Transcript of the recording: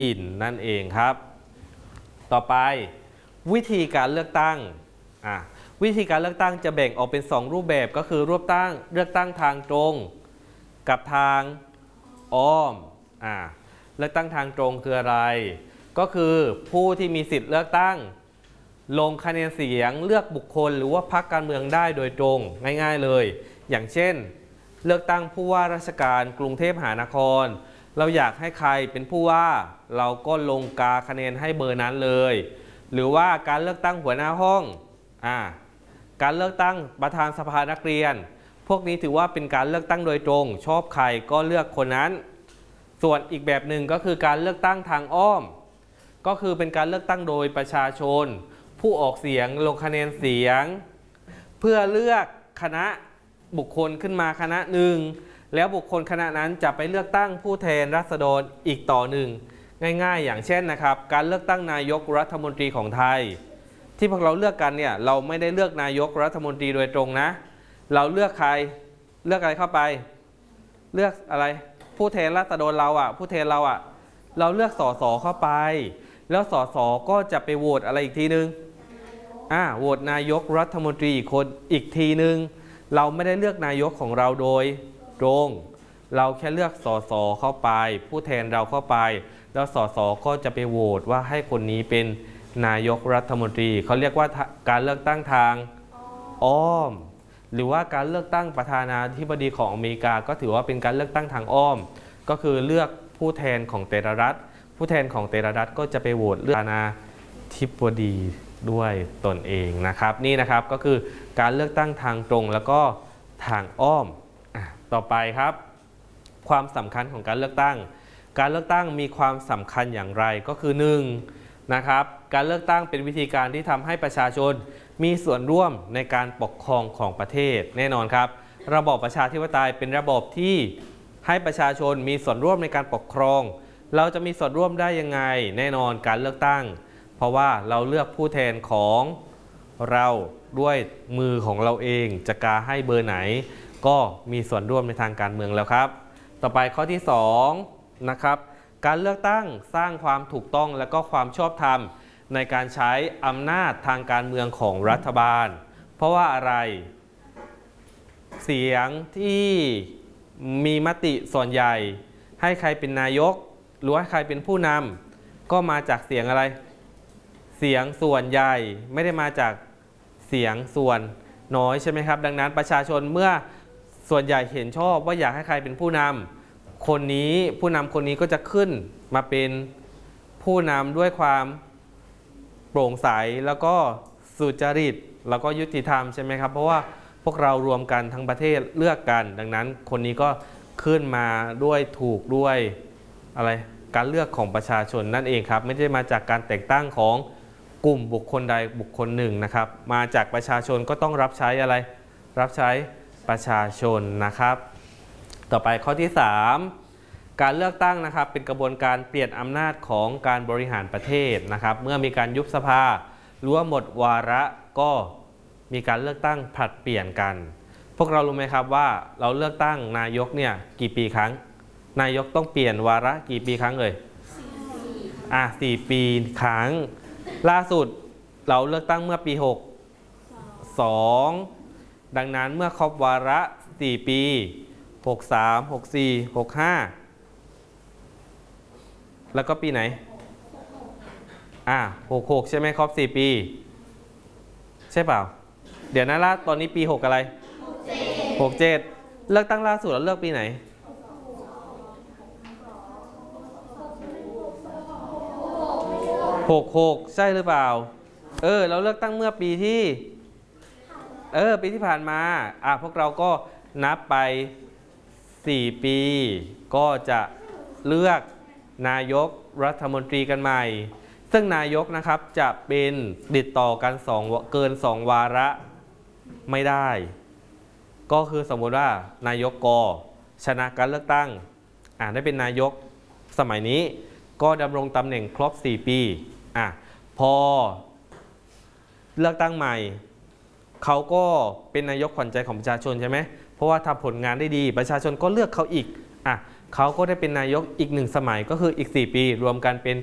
อินนั่นเองครับต่อไปวิธีการเลือกตั้งวิธีการเลือกตั้งจะแบ่งออกเป็น2รูปแบบก็คือเลือกตั้งทางตรงกับทางอ้อมเลือกตั้งทางตรงคืออะไรก็คือผู้ที่มีสิทธิ์เลือกตั้งลงคะแนนเสียงเลือกบุคคลหรือว่าพรรคการเมืองได้โดยตรงง่ายๆเลยอย่างเช่นเลือกตั้งผู้ว่าราชการกรุงเทพมหานครเราอยากให้ใครเป็นผู้ว่าเราก็ลงกาคะแนนให้เบอร์นั้นเลยหรือว่าการเลือกตั้งหัวหน้าห้องการเลือกตั้งประธานสภานักเรียนพวกนี้ถือว่าเป็นการเลือกตั้งโดยตรงชอบใครก็เลือกคนนั้นส่วนอีกแบบหนึ่งก็คือการเลือกตั้งทางอ้อมก็คือเป็นการเลือกตั้งโดยประชาชนผู้ออกเสียงลงคะแนนเสียงเพื่อเลือกคณะบุคคลขึ้นมาคณะหนึ่งแล้วบุคคลคณะนั้นจะไปเลือกตั้งผู้แทนราษฎรอีกต่อหนึ่งง่ายๆอย่างเช่นนะครับการเลือกตั้งนายกรัฐมนตรีของไทยที่พวกเราเลือกกันเนี่ยเราไม่ได้เลือกนายกรัฐมนตรีโดยตรงนะเราเลือกใครเลือกอะไรเข้าไปเลือกอะไรผู้แทนราษฎรเราผู้แทนเราเราเลือกสสเข้าไปแล้วสสก็จะไปโหวตอะไรอีกทีนึงโหวตนายกรัฐมนตรีอีกทีนึงเราไม่ได้เลือกนายกของเราโดยตรงเราแค่เลือกสสเข้าไปผู้แทนเราเข้าไปแล้วสสก็จะไปโหวตว่าให้คนนี้เป็นนายกรัฐมนตรีเขาเรียกว่าการเลือกตั้งทางอ้อมหรือว่าการเลือกตั้งประธานาธิบดีของอเมริกาก็ถือว่าเป็นการเลือกตั้งทางอ้อมก็คือเลือกผู้แทนของแต่ละรัฐผู้แทนของแต่ละรัฐก็จะไปโหวตเลือกประธานาธิบดีด้วยตนเองนะครับนี่นะครับก็คือการเลือกตั้งทางตรงแล้วก็ทางอ้อมต่อไปครับความสำคัญของการเลือกตั้งมีความสำคัญอย่างไรก็คือ1นะครับการเลือกตั้งเป็นวิธีการที่ทำให้ประชาชนมีส่วนร่วมในการปกครองของประเทศแน่นอนครับระบอบประชาธิปไตยเป็นระบบที่ให้ประชาชนมีส่วนร่วมในการปกครองเราจะมีส่วนร่วมได้ยังไงแน่นอนการเลือกตั้งเพราะว่าเราเลือกผู้แทนของเราด้วยมือของเราเองจะกาให้เบอร์ไหนก็มีส่วนร่วมในทางการเมืองแล้วครับต่อไปข้อที่2นะครับการเลือกตั้งสร้างความถูกต้องและก็ความชอบธรรมในการใช้อำนาจทางการเมืองของรัฐบาลเพราะว่าอะไรเสียงที่มีมติส่วนใหญ่ให้ใครเป็นนายกหรือให้ใครเป็นผู้นำก็มาจากเสียงอะไรเสียงส่วนใหญ่ไม่ได้มาจากเสียงส่วนน้อยใช่ไหมครับดังนั้นประชาชนเมื่อส่วนใหญ่เห็นชอบว่าอยากให้ใครเป็นผู้นำคนนี้ผู้นำคนนี้ก็จะขึ้นมาเป็นผู้นำด้วยความโปร่งใสแล้วก็สุจริตแล้วก็ยุติธรรมใช่ไหมครับเพราะว่าพวกเรารวมกันทั้งประเทศเลือกกันดังนั้นคนนี้ก็ขึ้นมาด้วยถูกด้วยอะไรการเลือกของประชาชนนั่นเองครับไม่ได้มาจากการแต่งตั้งของกลุ่มบุคคลใดบุคคลหนึ่งนะครับมาจากประชาชนก็ต้องรับใช้อะไรรับใช้ประชาชนนะครับต่อไปข้อที่3การเลือกตั้งนะครับเป็นกระบวนการเปลี่ยนอำนาจของการบริหารประเทศนะครับเมื่อมีการยุบสภาหรือว่าหมดวาระก็มีการเลือกตั้งผลัดเปลี่ยนกันพวกเรารู้ไหมครับว่าเราเลือกตั้งนายกเนี่ยกี่ปีครั้งนายกต้องเปลี่ยนวาระกี่ปีครั้งเลย4 ปีครั้งล่าสุดเราเลือกตั้งเมื่อปี62ดังนั้นเมื่อครบวาระ4 ปี63 64 65แล้วก็ปีไหน66ใช่ไหมครบ4 ปีใช่เปล่าเดี๋ยวนะล่ะตอนนี้ปี6อะไร67เลือกตั้งล่าสุดเราเลือกปีไหน66ใช่หรือเปล่าเราเลือกตั้งเมื่อปีที่ปีที่ผ่านมาพวกเราก็นับไป4 ปีก็จะเลือกนายกรัฐมนตรีกันใหม่ซึ่งนายกนะครับจะเป็นติดต่อกันเกิน2 วาระไม่ได้ก็คือสมมติว่านายกชนะการเลือกตั้งได้เป็นนายกสมัยนี้ก็ดำรงตำแหน่งครบ4 ปีพอเลือกตั้งใหม่เขาก็เป็นนายกขวัญใจของประชาชนใช่ไหมเพราะว่าทำผลงานได้ดีประชาชนก็เลือกเขาอีกเขาก็ได้เป็นนายกอีก1 สมัยก็คืออีก4 ปีรวมกันเป็น